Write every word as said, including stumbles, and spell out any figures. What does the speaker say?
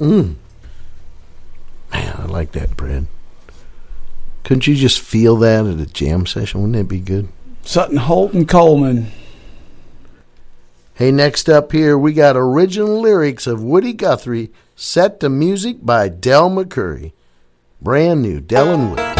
Mm. Man, I like that, Brad. Couldn't you just feel that at a jam session? Wouldn't that be good? Sutton Holt and Coleman. Hey, next up here, we got original lyrics of Woody Guthrie set to music by Del McCoury. Brand new, Del and Woody.